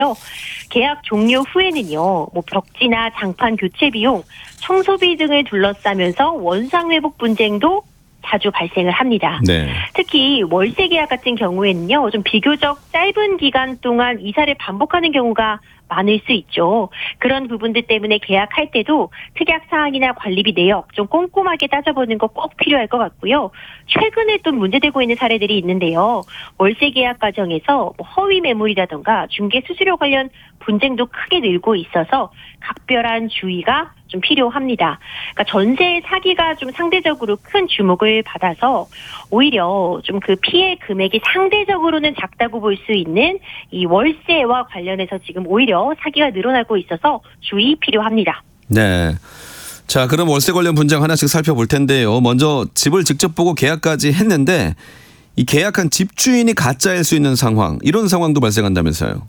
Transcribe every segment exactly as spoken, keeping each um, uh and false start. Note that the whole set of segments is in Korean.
계약 종료 후에는요, 뭐 벽지나 장판 교체 비용, 청소비 등을 둘러싸면서 원상 회복 분쟁도 자주 발생을 합니다. 네. 특히 월세 계약 같은 경우에는요, 좀 비교적 짧은 기간 동안 이사를 반복하는 경우가 많을 수 있죠. 그런 부분들 때문에 계약할 때도 특약 사항이나 관리비 내역 좀 꼼꼼하게 따져보는 거 꼭 필요할 것 같고요. 최근에 또 문제되고 있는 사례들이 있는데요. 월세 계약 과정에서 뭐 허위 매물이라든가 중개 수수료 관련 분쟁도 크게 늘고 있어서 각별한 주의가 좀 필요합니다. 그러니까 전세 사기가 좀 상대적으로 큰 주목을 받아서 오히려 좀 그 피해 금액이 상대적으로는 작다고 볼 수 있는 이 월세와 관련해서 지금 오히려 사기가 늘어나고 있어서 주의 필요합니다. 네. 자, 그럼 월세 관련 분쟁 하나씩 살펴볼 텐데요. 먼저 집을 직접 보고 계약까지 했는데 이 계약한 집주인이 가짜일 수 있는 상황, 이런 상황도 발생한다면서요.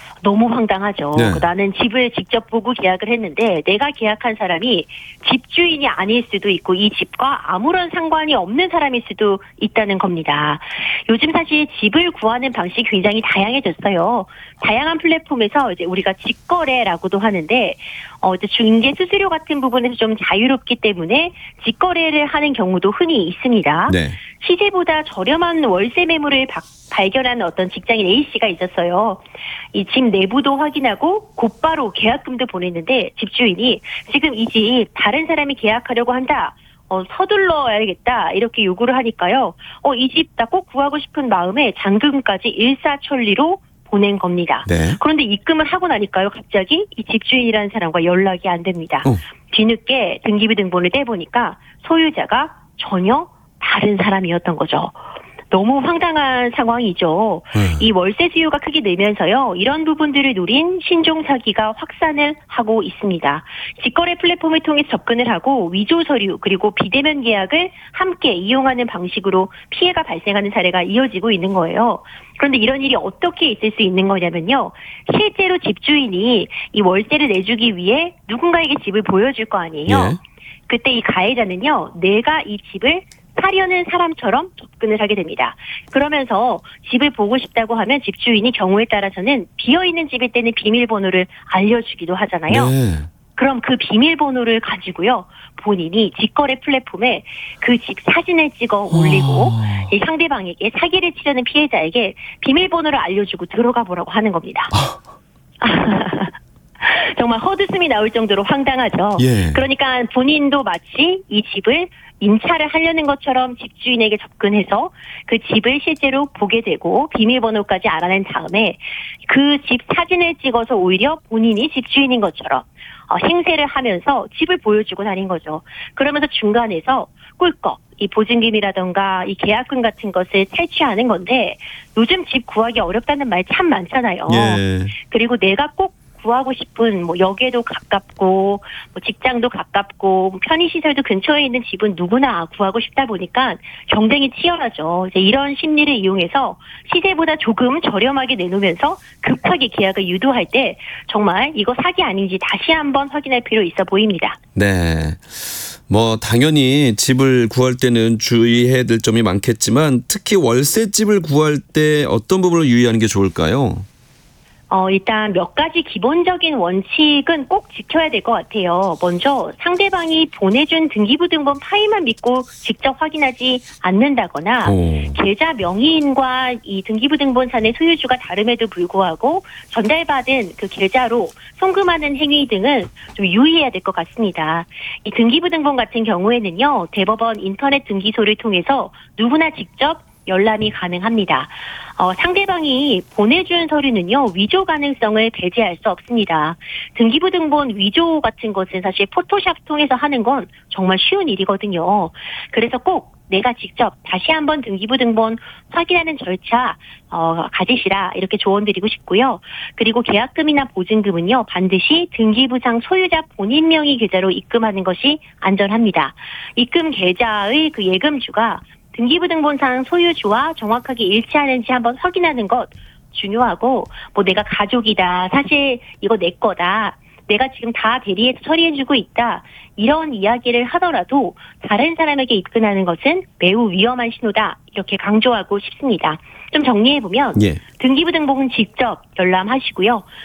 너무 황당하죠. 네. 나는 집을 직접 보고 계약을 했는데 내가 계약한 사람이 집주인이 아닐 수도 있고 이 집과 아무런 상관이 없는 사람일 수도 있다는 겁니다. 요즘 사실 집을 구하는 방식이 굉장히 다양해졌어요. 다양한 플랫폼에서 이제 우리가 직거래라고도 하는데 어, 이제 중개 수수료 같은 부분에서 좀 자유롭기 때문에 직거래를 하는 경우도 흔히 있습니다. 네. 시세보다 저렴한 월세 매물을 바, 발견한 어떤 직장인 A씨가 있었어요. 이 집 내부도 확인하고 곧바로 계약금도 보냈는데 집주인이 지금 이 집 다른 사람이 계약하려고 한다. 어, 서둘러야겠다. 이렇게 요구를 하니까요. 어, 이 집 나 꼭 구하고 싶은 마음에 잔금까지 일사천리로 보낸 겁니다. 네. 그런데 입금을 하고 나니까요. 갑자기 이 집주인이라는 사람과 연락이 안 됩니다. 어. 뒤늦게 등기부 등본을 떼보니까 소유자가 전혀 다른 사람이었던 거죠. 너무 황당한 상황이죠. 음. 이 월세 수요가 크게 늘면서요. 이런 부분들을 노린 신종 사기가 확산을 하고 있습니다. 직거래 플랫폼을 통해 접근을 하고 위조 서류 그리고 비대면 계약을 함께 이용하는 방식으로 피해가 발생하는 사례가 이어지고 있는 거예요. 그런데 이런 일이 어떻게 있을 수 있는 거냐면요. 실제로 집주인이 이 월세를 내주기 위해 누군가에게 집을 보여줄 거 아니에요. 예. 그때 이 가해자는요. 내가 이 집을 사려는 사람처럼 접근을 하게 됩니다. 그러면서 집을 보고 싶다고 하면 집주인이 경우에 따라서는 비어있는 집일 때는 비밀번호를 알려주기도 하잖아요. 네. 그럼 그 비밀번호를 가지고요. 본인이 직거래 플랫폼에 그 집 사진을 찍어 올리고 아. 이 상대방에게 사기를 치려는 피해자에게 비밀번호를 알려주고 들어가 보라고 하는 겁니다. 정말 헛웃음이 나올 정도로 황당하죠. 예. 그러니까 본인도 마치 이 집을 임차를 하려는 것처럼 집주인에게 접근해서 그 집을 실제로 보게 되고 비밀번호까지 알아낸 다음에 그 집 사진을 찍어서 오히려 본인이 집주인인 것처럼 행세를 하면서 집을 보여주고 다닌 거죠. 그러면서 중간에서 꿀꺽 이 보증금이라던가 이 계약금 같은 것을 탈취하는 건데 요즘 집 구하기 어렵다는 말 참 많잖아요. 예. 그리고 내가 꼭 구하고 싶은 뭐 역에도 가깝고 뭐 직장도 가깝고 뭐 편의시설도 근처에 있는 집은 누구나 구하고 싶다 보니까 경쟁이 치열하죠. 이제 이런 심리를 이용해서 시세보다 조금 저렴하게 내놓으면서 급하게 계약을 유도할 때 정말 이거 사기 아닌지 다시 한번 확인할 필요 있어 보입니다. 네. 뭐 당연히 집을 구할 때는 주의해야 될 점이 많겠지만 특히 월세집을 구할 때 어떤 부분을 유의하는 게 좋을까요? 어, 일단 몇 가지 기본적인 원칙은 꼭 지켜야 될 것 같아요. 먼저 상대방이 보내준 등기부 등본 파일만 믿고 직접 확인하지 않는다거나 오. 계좌 명의인과 이 등기부 등본산의 소유주가 다름에도 불구하고 전달받은 그 계좌로 송금하는 행위 등은 좀 유의해야 될 것 같습니다. 이 등기부 등본 같은 경우에는요. 대법원 인터넷 등기소를 통해서 누구나 직접 열람이 가능합니다. 어, 상대방이 보내준 서류는요. 위조 가능성을 배제할 수 없습니다. 등기부 등본 위조 같은 것은 사실 포토샵 통해서 하는 건 정말 쉬운 일이거든요. 그래서 꼭 내가 직접 다시 한번 등기부 등본 확인하는 절차 어, 가지시라 이렇게 조언드리고 싶고요. 그리고 계약금이나 보증금은요. 반드시 등기부상 소유자 본인 명의 계좌로 입금하는 것이 안전합니다. 입금 계좌의 그 예금주가 등기부 등본상 소유주와 정확하게 일치하는지 한번 확인하는 것 중요하고 뭐 내가 가족이다. 사실 이거 내 거다. 내가 지금 다 대리해서 처리해주고 있다. 이런 이야기를 하더라도 다른 사람에게 입금하는 것은 매우 위험한 신호다. 이렇게 강조하고 싶습니다. 좀 정리해보면 예. 등기부 등본은 직접 열람하시고요.